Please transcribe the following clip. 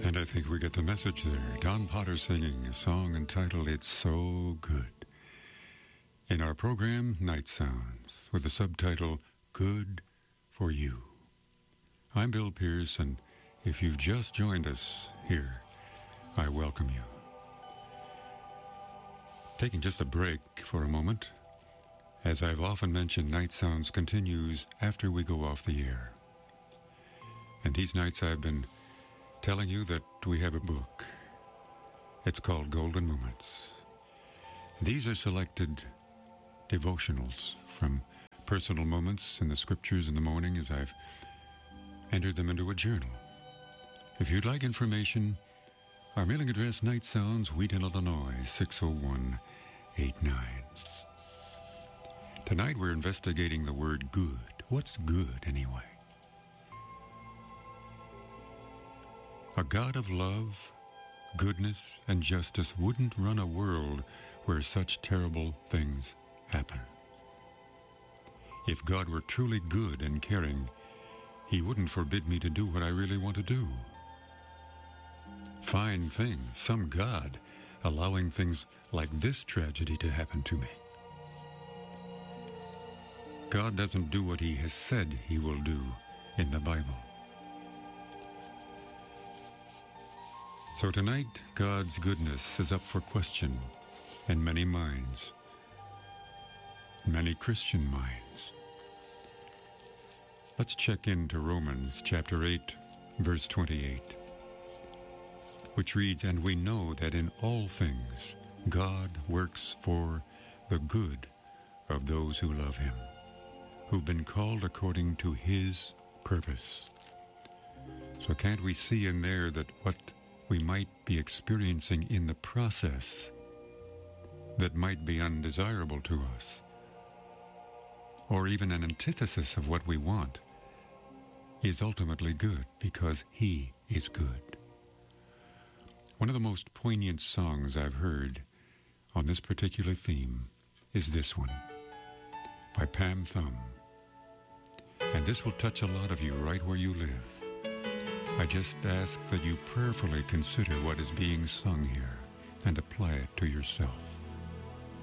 And I think we get the message there. Don Potter singing a song entitled It's So Good. In our program, Night Sounds, with the subtitle, Good for You. I'm Bill Pierce, and if you've just joined us here, I welcome you. Taking just a break for a moment. As I've often mentioned, Night Sounds continues after we go off the air. And these nights I've been telling you that we have a book. It's called Golden Moments. These are selected devotionals from personal moments in the scriptures in the morning as I've entered them into a journal. If you'd like information, our mailing address, Night Sounds, Wheaton, Illinois, 60189. Tonight we're investigating the word good. What's good, anyway? A God of love, goodness, and justice wouldn't run a world where such terrible things happen. If God were truly good and caring, He wouldn't forbid me to do what I really want to do. Fine thing, some God allowing things like this tragedy to happen to me. God doesn't do what He has said He will do in the Bible. So tonight, God's goodness is up for question in many minds, many Christian minds. Let's check into Romans chapter 8, verse 28, which reads, "And we know that in all things God works for the good of those who love Him, who've been called according to His purpose." So can't we see in there that what we might be experiencing in the process that might be undesirable to us, or even an antithesis of what we want, is ultimately good because He is good. One of the most poignant songs I've heard on this particular theme is this one by Pam Thum. And this will touch a lot of you right where you live. I just ask that you prayerfully consider what is being sung here and apply it to yourself.